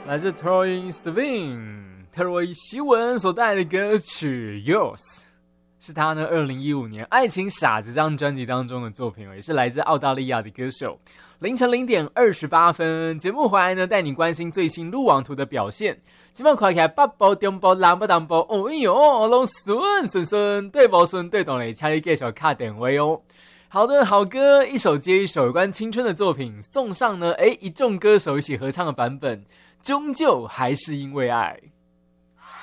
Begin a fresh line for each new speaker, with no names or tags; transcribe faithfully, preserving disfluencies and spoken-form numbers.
来自 Troye Sivan 特洛伊希文所带来的歌曲 Yours， 是他呢二零一五年《爱情傻子》这张专辑当中的作品，也是来自澳大利亚的歌手。凌晨零点二十八分，节目回来呢，带你关心最新路网图的表现。今晚看起来北部、中部、南部、东部，哦哟，拢顺顺顺，对不顺对懂嘞，请你继续卡电话哦。好的，好歌一首接一首，有关青春的作品送上呢，诶，一众歌手一起合唱的版本，终究还是因为爱。